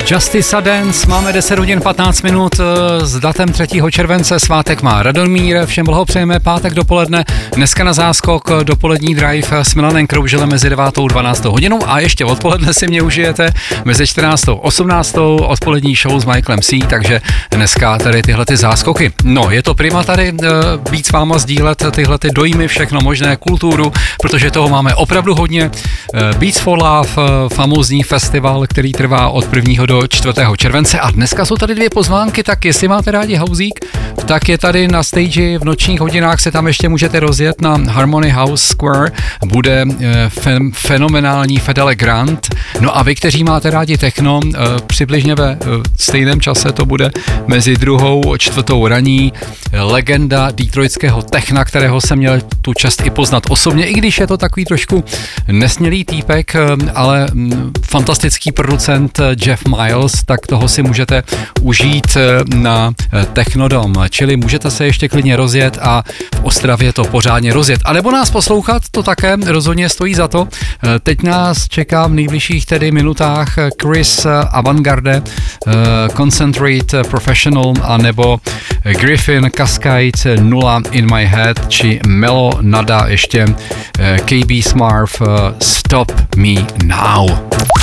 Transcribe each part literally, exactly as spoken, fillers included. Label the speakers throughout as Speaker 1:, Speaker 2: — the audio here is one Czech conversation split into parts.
Speaker 1: Justice a Dance, máme deset hodin patnáct minut s datem třetího července, svátek má Radomír, všem blahopřejeme, pátek dopoledne, dneska na záskok dopolední drive s Milanem Krouželem mezi devátou a dvanáctou hodinou a ještě odpoledne si mě užijete mezi čtrnáctou a osmnáctou odpolední show s Michaelem C, takže dneska tady tyhle ty záskoky. No, je to prima tady být s váma sdílet tyhle ty dojmy, všechno možné, kulturu, protože toho máme opravdu hodně. Beats for Love, famózní festival, který trvá od prvního do čtvrtého července a dneska jsou tady dvě pozvánky, tak jestli máte rádi housík, tak je tady na stage v nočních hodinách se tam ještě můžete rozjet na Harmony House Square, bude fen, fenomenální Fedele Grant, no a vy, kteří máte rádi techno, přibližně ve stejném čase to bude mezi druhou a čtvrtou raní, legenda detroitského techna, kterého jsem měl tu čest i poznat osobně, i když je to takový trošku nesmělý týpek, ale fantastický producent Jeff Miles, tak toho si můžete užít na Technodom, čili můžete se ještě klidně rozjet a v Ostravě to pořádně rozjet. A nebo nás poslouchat, to také rozhodně stojí za to. Teď nás čeká v nejbližších tedy minutách Chris Avantgarde, Concentrate Professional, a nebo Griffin Cascade Nula in My Head, či Melo Nada, ještě K B Smarv Stop Me Now.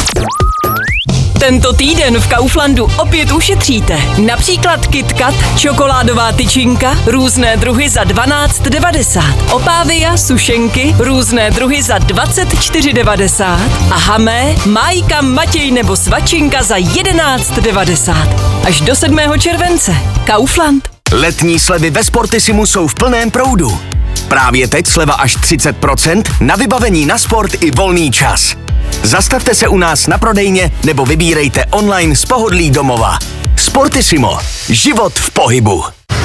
Speaker 2: Tento týden v Kauflandu opět ušetříte. Například KitKat, čokoládová tyčinka, různé druhy za dvanáct devadesát. Opávia, sušenky, různé druhy za dvacet čtyři devadesát. A Hamé, Májka, Matěj nebo Svačinka za jedenáct devadesát. Až do sedmého července. Kaufland.
Speaker 3: Letní slevy ve Sportissimu jsou v plném proudu. Právě teď sleva až třicet procent na vybavení na sport i volný čas. Zastavte se u nás na prodejně nebo vybírejte online z pohodlí domova. Sportissimo. Život v pohybu.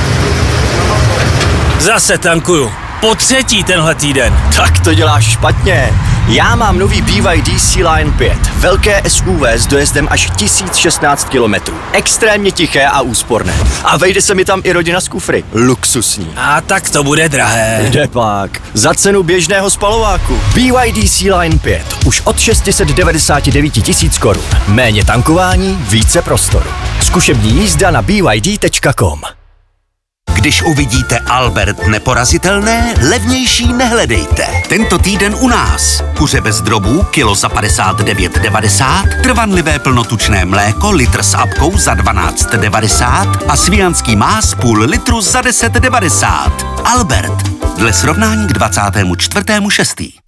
Speaker 4: Zase tankuju. Po třetí tenhle týden.
Speaker 5: Tak to děláš špatně. Já mám nový B Y D C-Line pět. Velké S U V s dojezdem až tisíc šestnáct kilometrů. Extrémně tiché a úsporné. A vejde se mi tam i rodina z kufry. Luxusní.
Speaker 4: A tak to bude drahé.
Speaker 5: Jde pak. Za cenu běžného spalováku. B Y D C-Line pět. Už od šest set devadesát devět tisíc korun. Méně tankování, více prostoru. Zkušební jízda na b y d tečka com.
Speaker 6: Když uvidíte Albert neporazitelné, levnější nehledejte. Tento týden u nás. Kuře bez drobů, kilo za padesát devět devadesát, trvanlivé plnotučné mléko, litr s apkou za dvanáct devadesát a svijanský más půl litru za deset devadesát. Albert. Dle srovnání k dvacátému čtvrtému šestého